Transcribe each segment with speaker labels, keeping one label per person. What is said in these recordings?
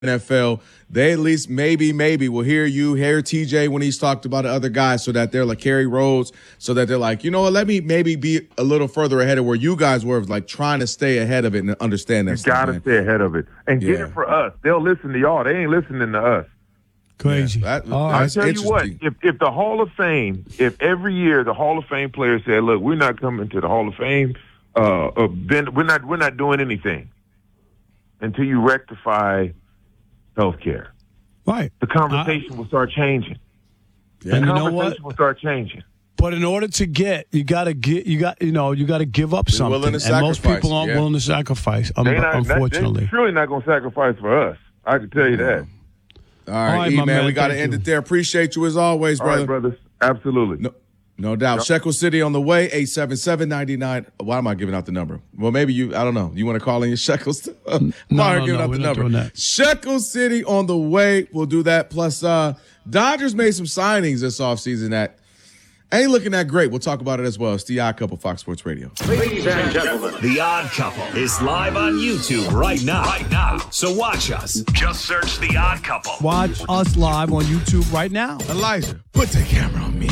Speaker 1: NFL, they at least maybe will hear TJ when he's talked about other guys, so that they're like Kerry Rhodes, so that they're like, you know what, let me maybe be a little further ahead of where you guys were, like trying to stay ahead of it and understand that.
Speaker 2: You got to stay ahead of it and get it for us. They'll listen to y'all. They ain't listening to us.
Speaker 3: Crazy.
Speaker 1: Yeah,
Speaker 2: I'll tell you what, if the Hall of Fame, if every year the Hall of Fame players said, look, we're not coming to the Hall of Fame, we're not doing anything until you rectify healthcare.
Speaker 3: Right.
Speaker 2: The conversation will start changing.
Speaker 3: Yeah. And
Speaker 2: the conversation will start changing.
Speaker 3: But in order to get, you got to give up something.
Speaker 1: And most
Speaker 3: people aren't willing to sacrifice, unfortunately.
Speaker 2: They're surely not going to sacrifice for us. I can tell you that.
Speaker 1: All right, E, man, we got to end it there. Appreciate you as always, brother.
Speaker 2: All right, brothers. Absolutely.
Speaker 1: No doubt. Yep. Shekel City on the way, 877-99. Why am I giving out the number? Well, maybe I don't know. You want to call in your Shekels?
Speaker 3: No, we're not doing that.
Speaker 1: Shekel City on the way. We'll do that. Plus, Dodgers made some signings this offseason that ain't looking that great. We'll talk about it as well. It's The Odd Couple, Fox Sports Radio.
Speaker 4: Ladies and gentlemen, The Odd Couple is live on YouTube right now. So watch us. Just search The Odd Couple.
Speaker 3: Watch us live on YouTube right now.
Speaker 1: Elijah, put the camera on me.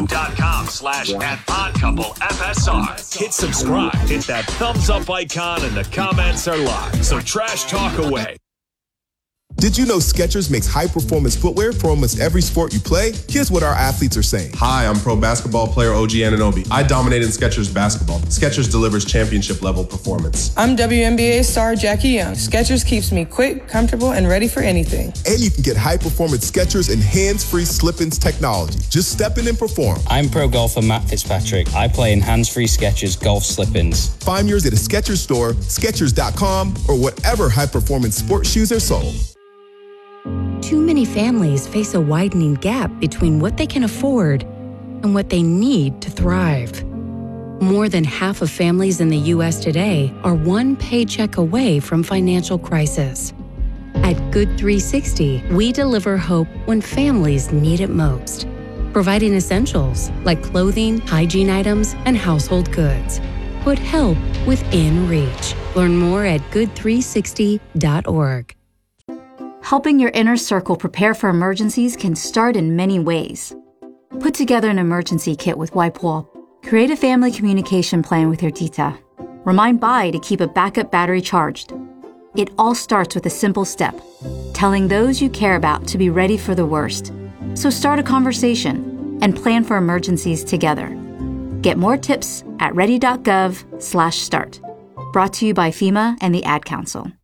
Speaker 4: YouTube.com/@oddcouplefsr. Hit subscribe. Hit that thumbs up icon, and the comments are live. So trash talk away.
Speaker 5: Did you know Skechers makes high-performance footwear for almost every sport you play? Here's what our athletes are saying.
Speaker 6: Hi, I'm pro basketball player OG Anunoby. I dominate in Skechers basketball. Skechers delivers championship-level performance.
Speaker 7: I'm WNBA star Jackie Young. Skechers keeps me quick, comfortable, and ready for anything.
Speaker 5: And you can get high-performance Skechers and hands-free slip-ins technology. Just step in and perform.
Speaker 8: I'm pro golfer Matt Fitzpatrick. I play in hands-free Skechers golf slip-ins.
Speaker 5: Find yours at a Skechers store, Skechers.com, or whatever high-performance sports shoes are sold.
Speaker 9: Too many families face a widening gap between what they can afford and what they need to thrive. More than half of families in the U.S. today are one paycheck away from financial crisis. At Good 360, we deliver hope when families need it most, providing essentials like clothing, hygiene items, and household goods. Put help within reach. Learn more at good360.org.
Speaker 10: Helping your inner circle prepare for emergencies can start in many ways. Put together an emergency kit with WipeWall. Create a family communication plan with your tita. Remind Bai to keep a backup battery charged. It all starts with a simple step, telling those you care about to be ready for the worst. So start a conversation and plan for emergencies together. Get more tips at ready.gov/start. Brought to you by FEMA and the Ad Council.